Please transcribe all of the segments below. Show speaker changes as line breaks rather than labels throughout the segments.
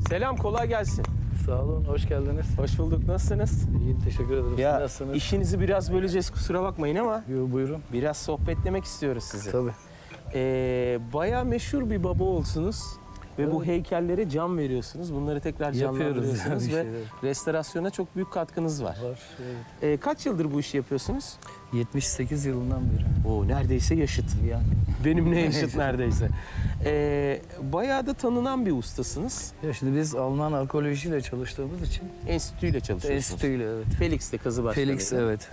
Selam, kolay gelsin.
Sağ olun, hoş geldiniz.
Hoş bulduk, nasılsınız?
İyiyim, teşekkür ederim.
Ya
Siz nasılsınız?
işinizi biraz böleceğiz, kusura bakmayın ama
Buyurun.
biraz sohbetlemek istiyoruz sizi.
Tabii.
Bayağı meşhur bir baba olsunuz ve bu
Evet.
heykellere can veriyorsunuz. Bunları tekrar
Yapıyoruz
canlandırıyorsunuz
yani
ve
bir şeyler.
restorasyona çok büyük katkınız var.
Var. Evet.
Kaç yıldır bu işi yapıyorsunuz?
78 yılından beri.
Oo, neredeyse yaşıt.
Yani.
Benimle yaşıt neredeyse. Bayağı da tanınan bir ustasınız.
Ya şimdi biz Alman arkeolojiyle çalıştığımız için
Enstitüyle çalışıyorsunuz.
enstitüyle, evet.
Felix'te kazı başkanı.
Felix, evet.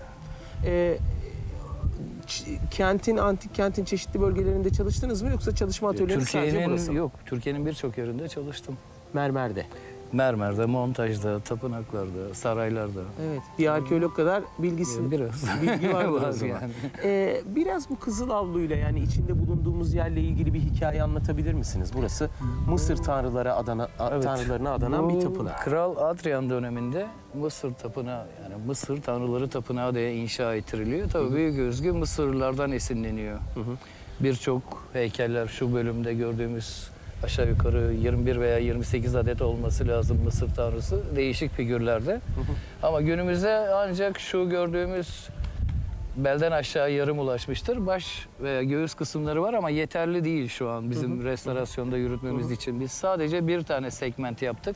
Antik kentin çeşitli bölgelerinde çalıştınız mı yoksa çalışma atölyeleriniz sadece burası mı?
Yok, Türkiye'nin birçok yerinde çalıştım.
Mermer'de.
Mermer'de, montajda, tapınaklarda, saraylarda.
Evet. Bir arkeolog kadar bilgi var o
Var
zaman.
yani.
Biraz bu Kızıl Avlu'yla yani içinde bulunduğumuz yerle ilgili bir hikaye anlatabilir misiniz? Burası Mısır
Evet.
tanrılarına adanan
Bu
bir tapınak.
Kral Adrian döneminde Mısır tapınağı, yani Mısır tanrıları tapınağı diye inşa ettiriliyor. Tabii büyük özgü Mısırlılardan esinleniyor. Birçok heykeller şu bölümde gördüğümüz aşağı yukarı 21 veya 28 adet olması lazım Mısır tanrısı. Değişik figürlerde. Ama günümüzde ancak şu gördüğümüz belden aşağı yarım ulaşmıştır. Baş veya göğüs kısımları var ama yeterli değil şu an bizim restorasyonda yürütmemiz için. Biz sadece bir tane segment yaptık.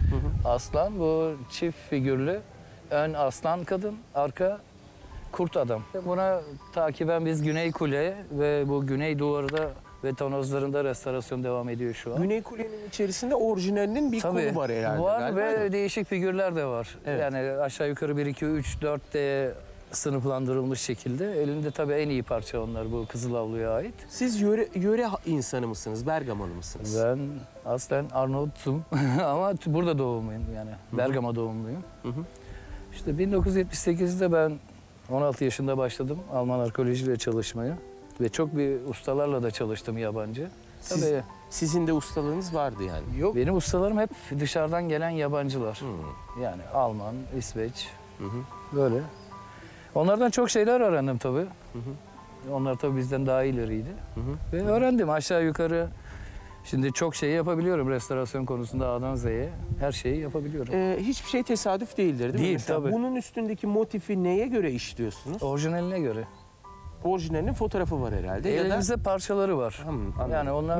Aslan, bu çift figürlü. Ön aslan kadın, arka kurt adam. Buna takiben biz Güney Kule ve bu Güney Duvarı'da ve tonozlarında restorasyon devam ediyor şu an.
Güney Kule'nin içerisinde orijinalinin bir kolu var herhalde.
Var
galiba,
ve
değil mi?
değişik figürler de var.
Evet.
Yani aşağı yukarı 1, 2, 3, 4 diye sınıflandırılmış şekilde. Elinde tabii en iyi parça onlar, bu Kızıl Avlu'ya ait.
Siz yöre insanı mısınız? Bergamalı mısınız?
Ben aslen Arnavut'um ama burada doğumluyum yani. Bergama doğumluyum. İşte 1978'de ben 16 yaşında başladım Alman arkeolojiyle çalışmaya. Ve çok bir ustalarla da çalıştım yabancı. Tabii
Sizin de ustalığınız vardı yani.
yok. Benim ustalarım hep dışarıdan gelen yabancılar. Yani Alman, İsveç, böyle. Onlardan çok şeyler öğrendim tabii. Onlar tabii bizden daha ileriydi. Ve öğrendim aşağı yukarı. Şimdi çok şey yapabiliyorum restorasyon konusunda A'dan Z'ye. Her şeyi yapabiliyorum.
Hiçbir şey tesadüf değildir değil mi?
Değil,
Mesela
tabii.
bunun üstündeki motifi neye göre işliyorsunuz?
Orijinaline göre.
Orijinalinin fotoğrafı var herhalde.
Elimizde parçaları var.
Anladım.
Yani onlar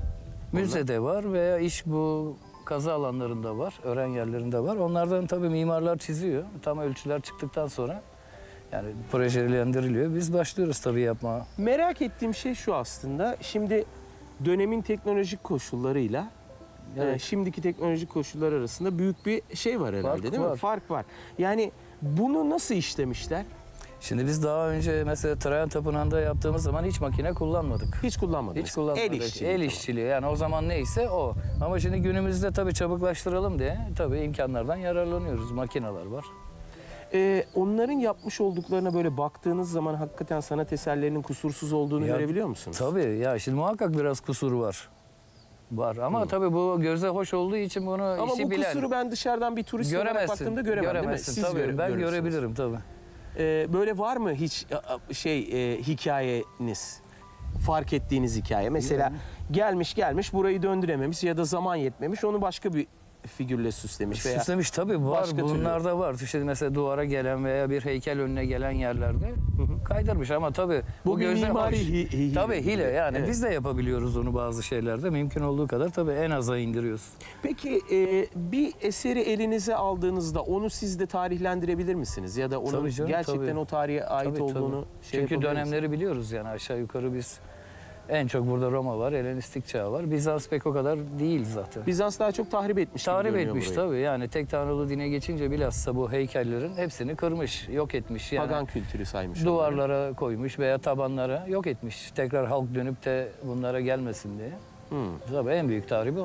müzede
var veya iş bu kazı alanlarında var, öğren yerlerinde var. Onlardan tabii mimarlar çiziyor. Tam ölçüler çıktıktan sonra yani projelendiriliyor. Biz başlıyoruz tabii yapmaya.
merak ettiğim şey şu aslında. Şimdi dönemin teknolojik koşullarıyla
Evet.
şimdiki teknolojik koşullar arasında büyük bir şey var herhalde
Fark
değil mi?
var.
Fark var. Yani bunu nasıl işlemişler?
Şimdi biz daha önce mesela Trajan Tapınağı'nda yaptığımız zaman hiç makine kullanmadık.
Hiç kullanmadınız.
Hiç kullanmadık.
El işçiliği.
El
tamam.
işçiliği. Yani o zaman neyse o. Ama şimdi günümüzde tabii çabuklaştıralım diye tabii imkanlardan yararlanıyoruz. Makineler var.
Onların yapmış olduklarına böyle baktığınız zaman hakikaten sanat eserlerinin kusursuz olduğunu
Ya,
görebiliyor musunuz?
Tabii ya şimdi muhakkak biraz kusur var. Var ama tabii bu göze hoş olduğu için bunu
Ama
işi
bu
bilen
kusuru ben dışarıdan bir turist olarak
göremezsin.
baktığımda göremem değil mi?
Göremezsin
Siz
tabii. Ben
görürsünüz.
görebilirim tabii.
Böyle var mı hiç hikayeniz? Fark ettiğiniz hikaye. Mesela gelmiş burayı döndürememiş ya da zaman yetmemiş onu başka bir figürle süslemiş veya
Süslemiş tabii var.
başka türlü.
Bunlarda var. İşte mesela duvara gelen veya bir heykel önüne gelen yerlerde kaydırmış ama tabii
Bu bir
göze
mimari
hoş.
hile.
Tabii hile yani
Evet.
biz de yapabiliyoruz onu bazı şeylerde. Mümkün olduğu kadar tabii en aza indiriyoruz.
Peki bir eseri elinize aldığınızda onu siz de tarihlendirebilir misiniz? Ya da onun
Tabii canım,
gerçekten
tabii.
o tarihe ait
Tabii,
olduğunu
Çünkü
yapabilir misiniz?
dönemleri biliyoruz yani aşağı yukarı biz en çok burada Roma var, Helenistik çağ var. Bizans pek o kadar değil zaten.
Bizans daha çok tahrip etmiş gibi
Tahrip
görünüyor
etmiş
burayı.
tabii yani tek tanrılı dine geçince bilhassa bu heykellerin hepsini kırmış, yok etmiş. Yani
Pagan kültürü saymış. onları.
duvarlara koymuş veya tabanlara yok etmiş. Tekrar halk dönüp de bunlara gelmesin diye. Tabii en büyük tahribi